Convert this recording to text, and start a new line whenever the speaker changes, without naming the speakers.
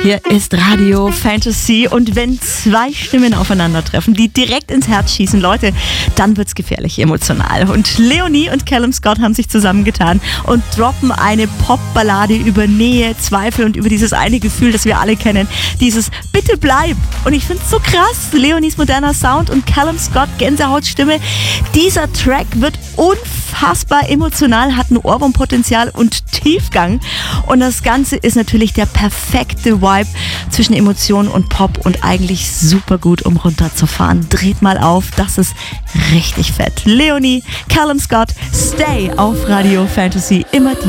Hier ist Radio Fantasy und wenn zwei Stimmen aufeinandertreffen, die direkt ins Herz schießen, Leute, dann wird's gefährlich emotional. Und Leonie und Callum Scott haben sich zusammengetan und droppen eine Popballade über Nähe, Zweifel und über dieses eine Gefühl, das wir alle kennen, dieses Bitte bleib. Und ich find's so krass, Leonies moderner Sound und Callum Scott Gänsehautstimme. Dieser Track wird unfassbar emotional, hat ein Ohrwurmpotenzial und Tiefgang. Und das Ganze ist natürlich der perfekte Vibe zwischen Emotionen und Pop und eigentlich super gut, um runterzufahren. Dreht mal auf, das ist richtig fett. Leonie, Callum Scott, Stay auf Radio Fantasy. Immer